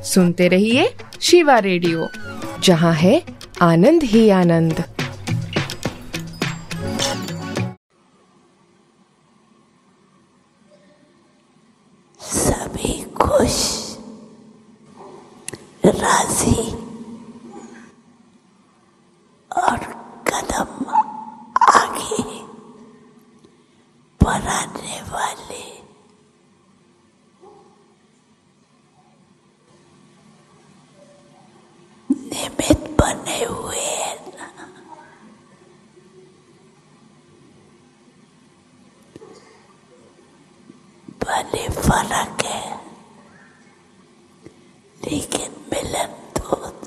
सुनते रहिए शिवा रेडियो, जहाँ है आनंद ही आनंद। सभी खुश, राजी और कदम आगे बढ़ाने वाले निमित्त बने हुए हैं ना। भले फर्क है,